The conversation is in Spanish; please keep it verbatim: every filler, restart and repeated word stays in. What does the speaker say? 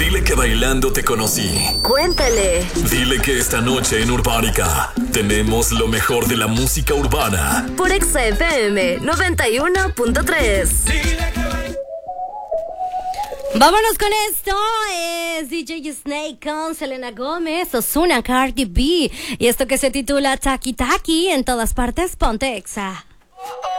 Dile que bailando te conocí. Cuéntale. Dile que esta noche en Urbánica tenemos lo mejor de la música urbana. Por Exa F M noventa y uno punto tres. Vámonos con esto, es D J Snake con Selena Gómez, Ozuna, Cardi B, y esto que se titula Taki Taki, en todas partes, ponte Exa.